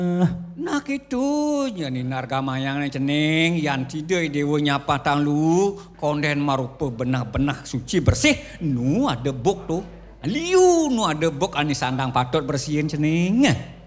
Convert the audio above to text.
Nah gitu nih narga mayang cening yang tidak dewa nyapa tang lu konden marupa benah-benah suci bersih nu ada bok tuh liu nu ada bok ani sandang patut bersihin cening.